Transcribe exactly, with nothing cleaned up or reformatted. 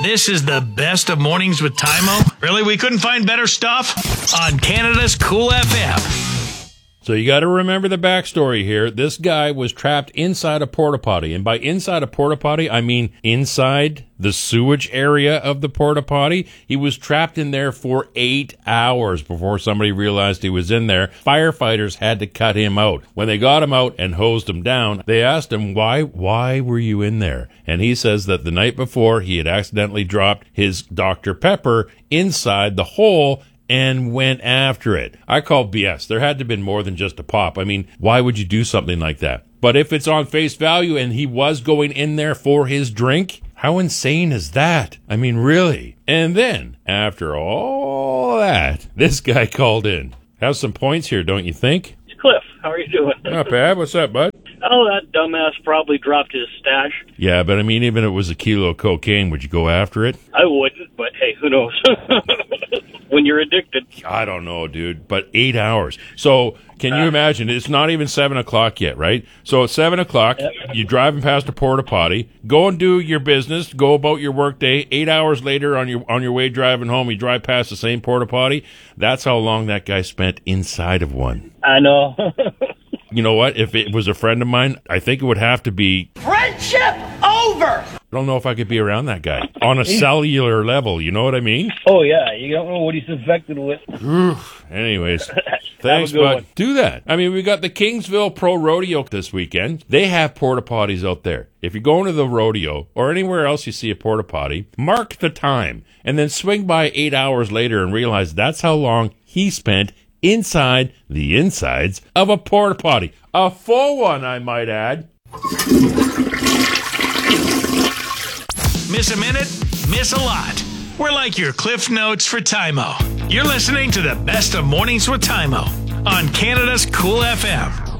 This is the best of Mornings with Tymo. Really, we couldn't find better stuff on Canada's Cool F M. So you got to remember the backstory here. This guy was trapped inside a porta potty, and by inside a porta potty, I mean inside the sewage area of the porta potty. He was trapped in there for eight hours before somebody realized he was in there. Firefighters had to cut him out. When they got him out and hosed him down, they asked him, why, why were you in there? And he says that the night before, he had accidentally dropped his Doctor Pepper inside the hole and went after it. I call B S. There had to have been more than just a pop. I mean, why would you do something like that? But if it's on face value and he was going in there for his drink, how insane is that? I mean, really? And then, after all that, this guy called in. Have some points here, don't you think? It's Cliff. How are you doing? Not bad. What's up, bud? Oh, that dumbass probably dropped his stash. Yeah, but I mean, even if it was a kilo of cocaine, would you go after it? I wouldn't, but hey, who knows? When you're addicted. I don't know, dude, but eight hours. So can you imagine? It's not even seven o'clock yet, right? So at seven o'clock, yep. You're driving past a porta potty. Go and do your business. Go about your work day. Eight hours later, on your on your way driving home, you drive past the same porta potty. That's how long that guy spent inside of one. I know. You know what? If it was a friend of mine, I think it would have to be friendship over. I don't know if I could be around that guy on a cellular level. You know what I mean? Oh, yeah. You don't know what he's infected with. Anyways, thanks, bud. One. Do that. I mean, we got the Kingsville Pro Rodeo this weekend. They have porta potties out there. If you're going to the rodeo or anywhere else you see a porta potty, mark the time and then swing by eight hours later and realize that's how long he spent inside the insides of a porta potty. A full one, I might add. Miss a minute, miss a lot. We're like your Cliff Notes for Tymo. You're listening to the best of Mornings with Tymo on Canada's Cool F M.